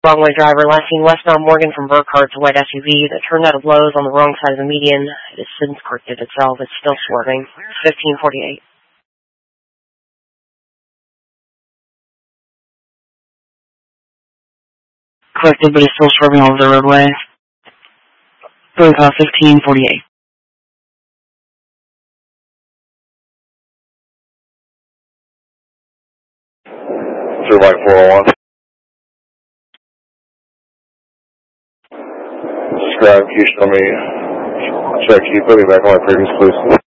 Wrong way driver, last seen westbound Morgan from Burkhardt to white SUV that turned out of Lowe's on the wrong side of the median. It has since corrected itself. It's still swerving. 1548. Corrected, but it's still swerving over the roadway. Brokaw 1548. 401. Describe Houston on me. Check, can you put me back on my previous, please?